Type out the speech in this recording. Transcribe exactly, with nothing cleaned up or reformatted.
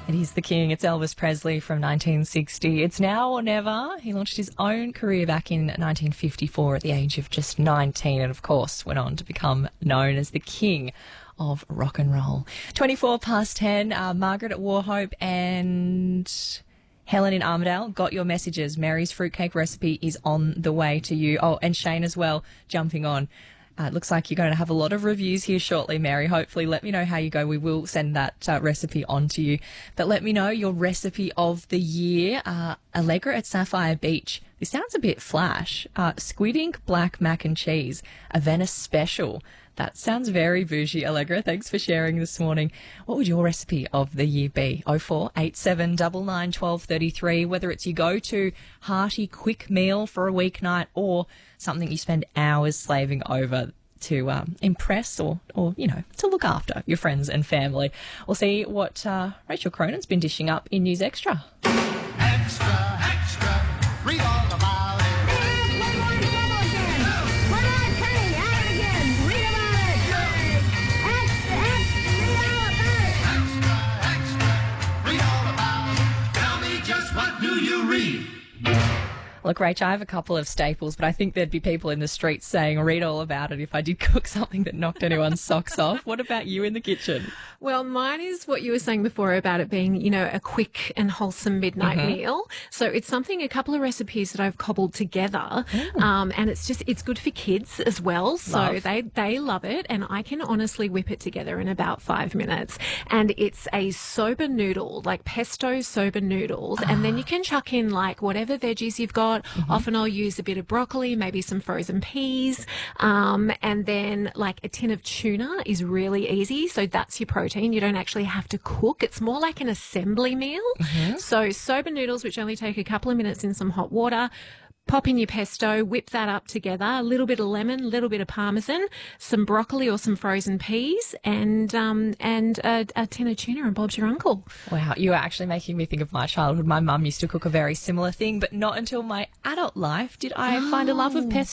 It is the king. It's Elvis Presley from nineteen sixty. It's now or never. He launched his own career back in nineteen fifty-four at the age of just nineteen and, of course, went on to become known as the king of rock and roll. twenty-four past ten, uh, Margaret at Warhope and Helen in Armidale got your messages. Mary's fruitcake recipe is on the way to you. Oh, and Shane as well, jumping on. Uh, it looks like you're going to have a lot of reviews here shortly, Mary. Hopefully, let me know how you go. We will send that uh, recipe on to you. But let me know your recipe of the year. Uh, Allegra at Sapphire Beach. This sounds a bit flash. Uh, squid ink black mac and cheese, a Venice special. That sounds very bougie, Allegra. Thanks for sharing this morning. What would your recipe of the year be? oh four eight seven nine nine one two three three. Whether it's your go-to hearty quick meal for a weeknight or something you spend hours slaving over to um, impress or, or, you know, to look after your friends and family. We'll see what uh, Rachel Cronin's been dishing up in News Extra. Extra, extra, read all about it. Look, Rach, I have a couple of staples, but I think there'd be people in the streets saying, read all about it if I did cook something that knocked anyone's socks off. What about you in the kitchen? Well, mine is what you were saying before about it being, you know, a quick and wholesome midnight Mm-hmm. meal. So it's something, a couple of recipes that I've cobbled together. Um, and it's just, it's good for kids as well. So Love. they, they love it. And I can honestly whip it together in about five minutes. And it's a soba noodle, like pesto soba noodles. And then you can chuck in like whatever veggies you've got. Mm-hmm. Often I'll use a bit of broccoli, maybe some frozen peas. Um, and then like a tin of tuna is really easy. So that's your protein. You don't actually have to cook. It's more like an assembly meal. Mm-hmm. So soba noodles, which only take a couple of minutes in some hot water. Pop in your pesto, whip that up together, a little bit of lemon, a little bit of parmesan, some broccoli or some frozen peas, and um, and a, a tin of tuna, and Bob's your uncle. Wow, you are actually making me think of my childhood. My mum used to cook a very similar thing, but not until my adult life did I find a love of pesto.